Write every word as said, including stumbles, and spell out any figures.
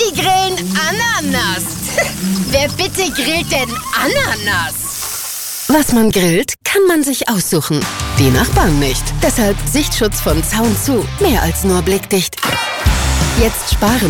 Die grillen Ananas. Wer bitte grillt denn Ananas? Was man grillt, kann man sich aussuchen. Die Nachbarn nicht. Deshalb Sichtschutz von Zaun zu. Mehr als nur blickdicht. Jetzt sparen